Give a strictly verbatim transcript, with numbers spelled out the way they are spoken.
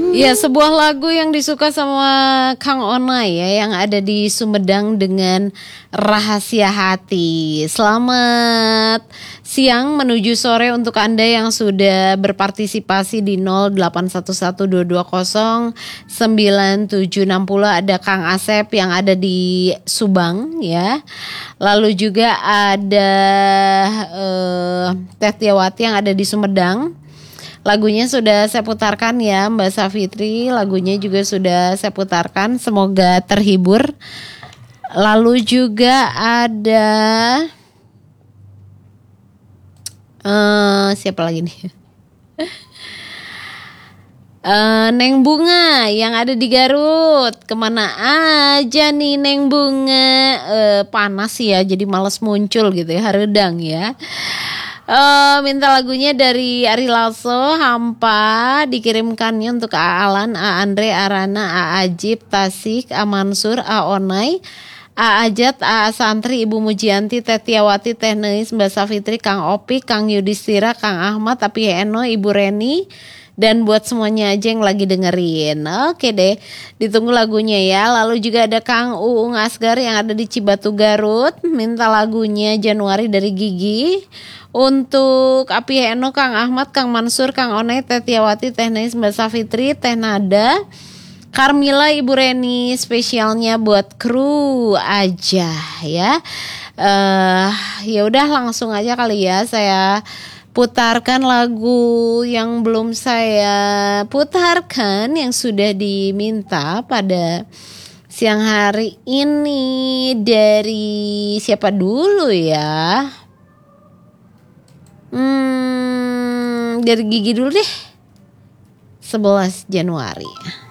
Ya, sebuah lagu yang disuka sama Kang Onai ya, yang ada di Sumedang dengan Rahasia Hati. Selamat siang menuju sore untuk Anda yang sudah berpartisipasi di nol delapan satu satu dua dua nol sembilan tujuh enam nol. Ada Kang Asep yang ada di Subang ya. Lalu juga ada uh, Teh Tiawati yang ada di Sumedang. Lagunya sudah saya putarkan ya Mbak Safitri, lagunya juga sudah saya putarkan, semoga terhibur. Lalu juga ada uh, siapa lagi nih? Uh, Neng Bunga yang ada di Garut. Kemana aja nih Neng Bunga? Uh, panas ya, jadi males muncul gitu ya, haredang ya. Uh, minta lagunya dari Ari Lasso, Hampa, dikirimkannya untuk A Alan, A Andre, A Rana, A Ajib, Tasik, A Mansur, A Onai, A Ajat, A Santri, Ibu Mujianti, Teh Tiawati, Teh Neis, Mbak Safitri, Kang Opik, Kang Yudhistira, Kang Ahmad, Tapi Eno, Ibu Reni, dan buat semuanya aja yang lagi dengerin. Oke deh, ditunggu lagunya ya. Lalu juga ada Kang Uung Asgar yang ada di Cibatu Garut, minta lagunya Januari dari Gigi. Untuk Api Eno, Kang Ahmad, Kang Mansur, Kang Onai, Teh Tiawati, Teh Neis, Mbak Safitri, Teh Nada, Carmila, Ibu Reni, spesialnya buat kru aja ya. Uh, ya udah langsung aja kali ya saya putarkan lagu yang belum saya putarkan yang sudah diminta pada siang hari ini. Dari siapa dulu ya? Hmm, dari Gigi dulu deh. sebelas Januari.